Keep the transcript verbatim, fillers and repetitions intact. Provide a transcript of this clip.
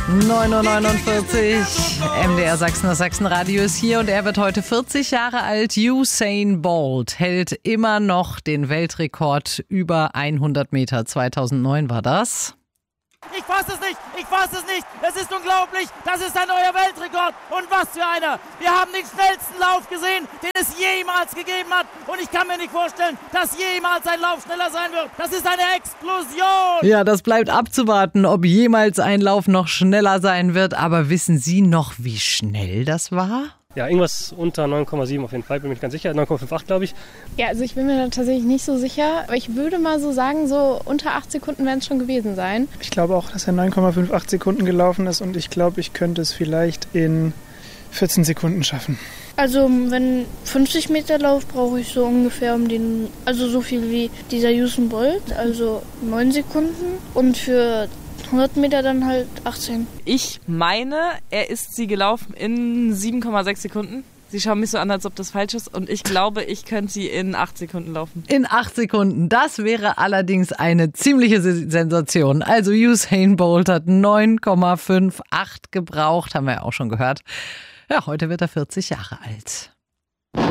neun Uhr neunundvierzig, M D R Sachsen, das Sachsenradio ist hier und er wird heute vierzig Jahre alt. Usain Bolt hält immer noch den Weltrekord über hundert Meter. zweitausendneun war das. Ich fasse es nicht, ich fasse es nicht. Es ist unglaublich, das ist ein neuer Weltrekord. Und was für einer. Wir haben den schnellsten Lauf gesehen, den es jemals gegeben hat. Und ich kann mir nicht vorstellen, dass jemals ein Lauf schneller sein wird. Das ist eine Explosion. Ja, das bleibt abzuwarten, ob jemals ein Lauf noch schneller sein wird. Aber wissen Sie noch, wie schnell das war? Ja, irgendwas unter neun Komma sieben auf jeden Fall, bin mir nicht ganz sicher. neun Komma achtundfünfzig, glaube ich. Ja, also ich bin mir da tatsächlich nicht so sicher. Aber ich würde mal so sagen, so unter acht Sekunden werden es schon gewesen sein. Ich glaube auch, dass er neun Komma achtundfünfzig Sekunden gelaufen ist und ich glaube, ich könnte es vielleicht in vierzehn Sekunden schaffen. Also wenn fünfzig Meter Lauf brauche ich so ungefähr um den, also so viel wie dieser Usain Bolt, also neun Sekunden und für hundert Meter dann halt achtzehn. Ich meine, er ist sie gelaufen in sieben Komma sechs Sekunden. Sie schauen mich so an, als ob das falsch ist. Und ich glaube, ich könnte sie in acht Sekunden laufen. In acht Sekunden. Das wäre allerdings eine ziemliche Sensation. Also Usain Bolt hat neun Komma achtundfünfzig gebraucht. Haben wir ja auch schon gehört. Ja, heute wird er vierzig Jahre alt.